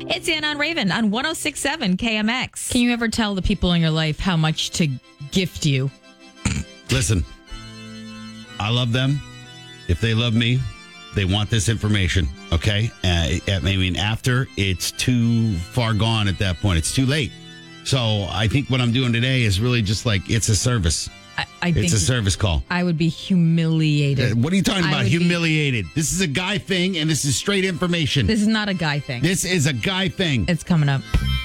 It's Ann on Raven on 106.7 KMX. Can you ever tell the people in your life how much to gift you? Listen, I love them. If they love me, they want this information, okay? I mean, after, it's too far gone at that point. It's too late. So I think what I'm doing today is really just like, it's a service. I think it's a service call. I would be humiliated. What are you talking about? Humiliated. This is a guy thing, and this is straight information. This is not a guy thing. This is a guy thing. It's coming up.